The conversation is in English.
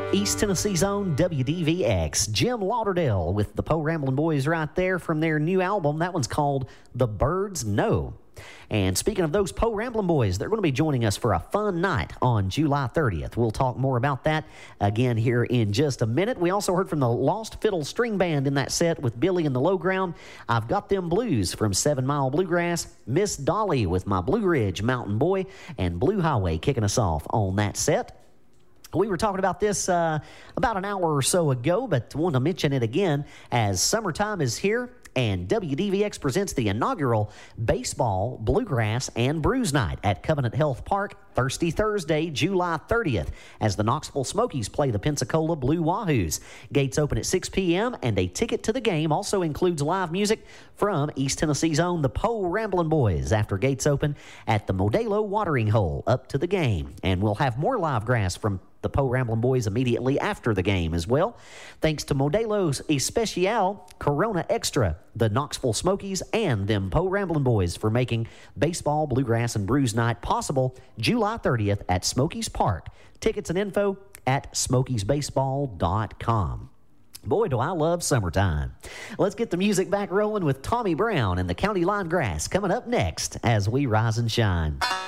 East Tennessee's own WDVX. Jim Lauderdale with the Poe Ramblin' Boys right there from their new album. That one's called The Birds Know. And speaking of those Poe Ramblin' Boys, they're going to be joining us for a fun night on July 30th. We'll talk more about that again here in just a minute. We also heard from the Lost Fiddle String Band in that set with Billy and the Low Ground. I've Got Them Blues from 7 Mile Bluegrass. Miss Dolly with My Blue Ridge Mountain Boy. And Blue Highway kicking us off on that set. We were talking about this about an hour or so ago, but want to mention it again as summertime is here and WDVX presents the inaugural Baseball, Bluegrass, and Brews Night at Covenant Health Park Thursday, July 30th, as the Knoxville Smokies play the Pensacola Blue Wahoos. Gates open at 6 p.m., and a ticket to the game also includes live music from East Tennessee's own the Poe Ramblin' Boys after gates open at the Modelo Watering Hole up to the game. And we'll have more live grass from the Poe Ramblin' Boys immediately after the game as well. Thanks to Modelo's Especial, Corona Extra, the Knoxville Smokies, and them Poe Ramblin' Boys for making Baseball, Bluegrass, and Brews Night possible July 30th at Smokies Park. Tickets and info at smokiesbaseball.com. Boy, do I love summertime. Let's get the music back rolling with Tommy Brown and the County Line Grass coming up next as we rise and shine.